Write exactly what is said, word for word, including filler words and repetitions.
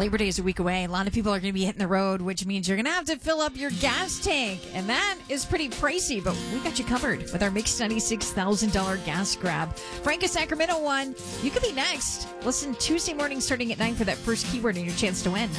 Labor Day is a week away. A lot of people are going to be hitting the road, which means you're going to have to fill up your gas tank. And that is pretty pricey, but we got you covered with our Mix ninety-six thousand dollars gas grab. Frank of Sacramento won. You could be next. Listen Tuesday morning starting at nine for that first keyword and your chance to win.